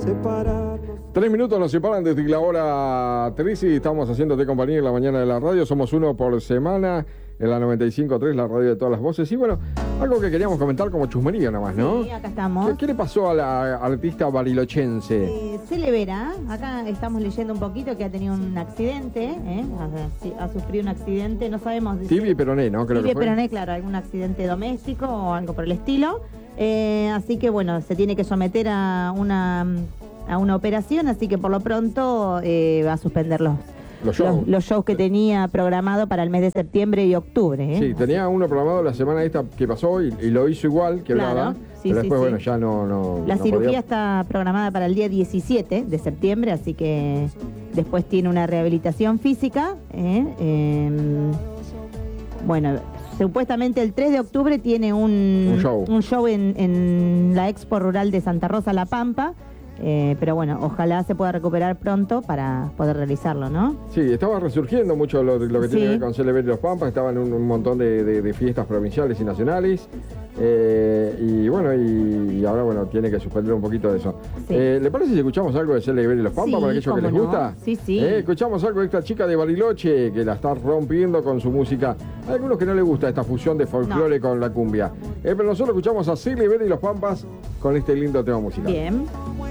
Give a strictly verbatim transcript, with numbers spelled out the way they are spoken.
separarnos. Tres minutos nos separan desde la hora trece y estamos haciéndote compañía en la mañana de la radio. Somos uno por semana en la noventa y cinco punto tres, la radio de todas las voces. Y bueno, algo que queríamos comentar como chusmería nomás, ¿no? Sí, acá estamos. ¿Qué, qué le pasó a la artista barilochense? Eh, Celevera, acá estamos leyendo un poquito que ha tenido un accidente, ¿eh? ha, ha sufrido un accidente, no sabemos... Tibia y Peroné, ¿no? Creo Tibia y que fue. Peroné, claro, algún accidente doméstico o algo por el estilo. Eh, así que bueno, se tiene que someter a una, a una operación, así que por lo pronto eh, va a suspender los, Los shows. los, los shows que tenía programado para el mes de septiembre y octubre. ¿eh? Sí, tenía uno programado la semana esta que pasó y, y lo hizo igual que Claro, Blada, sí, pero sí, después, sí. bueno, ya no... no La no cirugía podía. está programada para el día diecisiete de septiembre, así que después tiene una rehabilitación física. ¿eh? Eh, bueno, supuestamente el tres de octubre tiene un, Un show. un show en, en la Expo Rural de Santa Rosa, La Pampa. Eh, pero bueno, ojalá se pueda recuperar pronto para poder realizarlo, ¿no? Sí, estaba resurgiendo mucho lo, lo que tiene Sí. que ver con Celebert y los Pampas, estaban en un, un montón de, de- de fiestas provinciales y nacionales, eh, y bueno, y, y ahora bueno, tiene que suspender un poquito de eso. Sí. Eh, ¿Le parece si escuchamos algo de Celebert y los Pampas Sí, para aquellos que les cómo no. gusta? Sí, sí. Eh, escuchamos algo de esta chica de Bariloche que la está rompiendo con su música. Hay algunos que no les gusta esta fusión de folclore con la cumbia, Eh, pero nosotros escuchamos a Celebert y los Pampas con este lindo tema musical. Bien.